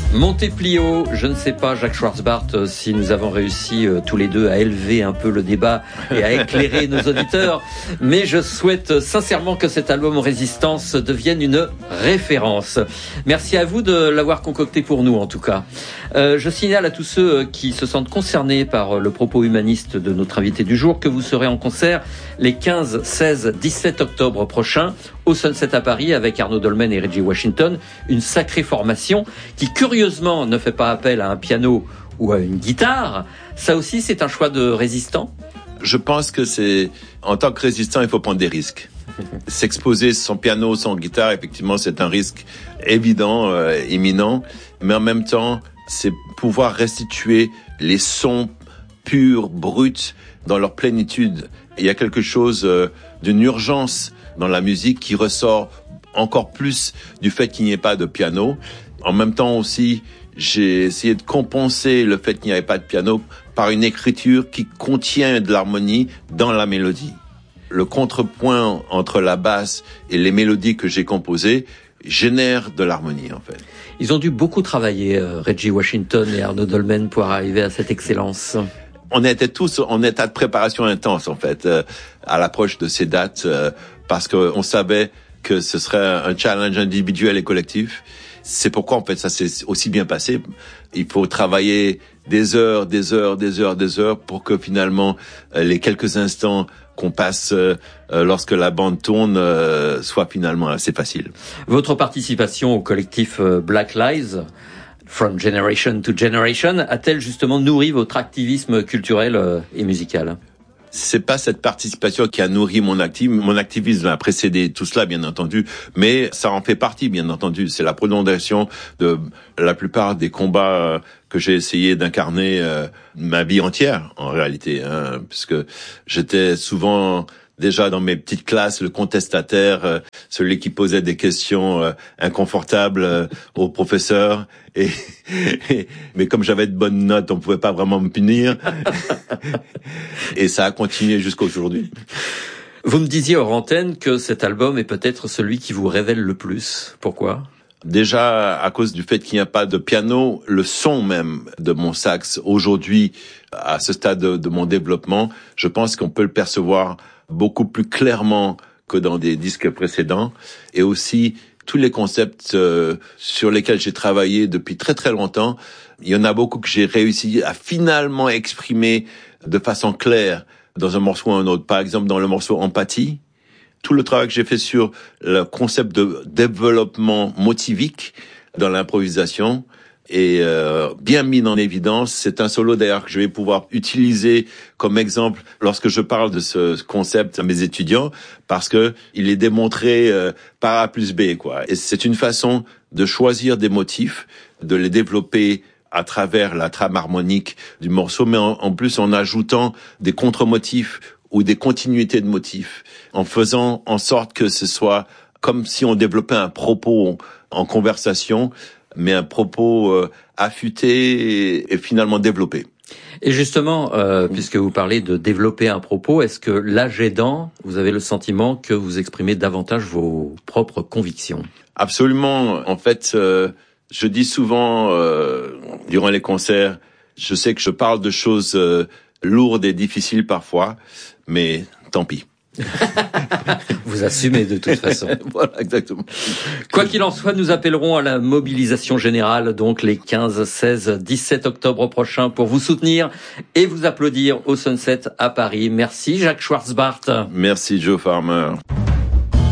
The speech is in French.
Monteplio, je ne sais pas, Jacques Schwarzbart, si nous avons réussi tous les deux à élever un peu le débat et à éclairer nos auditeurs, mais je souhaite sincèrement que cet album Résistance devienne une référence. Merci à vous de l'avoir concocté pour nous en tout cas. Je signale à tous ceux qui se sentent concernés par le propos humaniste de notre invité du jour que vous serez en concert les 15, 16, 17 octobre prochains au Sunset à Paris avec Arnaud Dolmen et Reggie Washington, une sacrée formation qui curieusement ne fait pas appel à un piano ou à une guitare. Ça aussi, c'est un choix de résistant. Je pense que en tant que résistant, il faut prendre des risques. S'exposer sans piano, sans guitare, effectivement, c'est un risque évident, imminent, mais en même temps, c'est pouvoir restituer les sons purs, bruts, dans leur plénitude. Il y a quelque chose d'une urgence dans la musique qui ressort encore plus du fait qu'il n'y ait pas de piano. En même temps aussi, j'ai essayé de compenser le fait qu'il n'y avait pas de piano par une écriture qui contient de l'harmonie dans la mélodie. Le contrepoint entre la basse et les mélodies que j'ai composées génère de l'harmonie, en fait. Ils ont dû beaucoup travailler, Reggie Washington et Arnaud Dolmen, pour arriver à cette excellence. On était tous en état de préparation intense, en fait, à l'approche de ces dates, parce qu'on savait que ce serait un challenge individuel et collectif. C'est pourquoi, en fait, ça s'est aussi bien passé. Il faut travailler des heures pour que finalement, les quelques instants qu'on passe lorsque la bande tourne soient finalement assez faciles. Votre participation au collectif Black Lives, From Generation to Generation, a-t-elle justement nourri votre activisme culturel et musical ? C'est pas cette participation qui a nourri mon activisme a précédé tout cela, bien entendu, mais ça en fait partie, bien entendu. C'est la prolongation de la plupart des combats que j'ai essayé d'incarner ma vie entière, en réalité, puisque j'étais souvent déjà dans mes petites classes, le contestataire, celui qui posait des questions inconfortables aux professeurs. Mais comme j'avais de bonnes notes, on pouvait pas vraiment me punir. Et ça a continué jusqu'à aujourd'hui. Vous me disiez hors antenne que cet album est peut-être celui qui vous révèle le plus. Pourquoi ? Déjà, à cause du fait qu'il n'y a pas de piano, le son même de mon sax aujourd'hui, à ce stade de mon développement, je pense qu'on peut le percevoir beaucoup plus clairement que dans des disques précédents. Et aussi, tous les concepts sur lesquels j'ai travaillé depuis très très longtemps, il y en a beaucoup que j'ai réussi à finalement exprimer de façon claire dans un morceau ou un autre. Par exemple, dans le morceau Empathie, tout le travail que j'ai fait sur le concept de développement motivique dans l'improvisation est bien mis en évidence. C'est un solo d'ailleurs que je vais pouvoir utiliser comme exemple lorsque je parle de ce concept à mes étudiants, parce que il est démontré par A plus B, quoi. Et c'est une façon de choisir des motifs, de les développer à travers la trame harmonique du morceau, mais en plus en ajoutant des contre-motifs ou des continuités de motifs, en faisant en sorte que ce soit comme si on développait un propos en conversation, mais un propos affûté et finalement développé. Et justement, puisque vous parlez de développer un propos, est-ce que l'âge aidant, vous avez le sentiment que vous exprimez davantage vos propres convictions ? Absolument. En fait, je dis souvent durant les concerts, je sais que je parle de choses lourdes et difficiles parfois, mais tant pis. Vous assumez de toute façon. Voilà, exactement. Quoi qu'il en soit, nous appellerons à la mobilisation générale, donc les 15, 16, 17 octobre prochains, pour vous soutenir et vous applaudir au Sunset à Paris. Merci Jacques Schwarzbart. Merci Joe Farmer.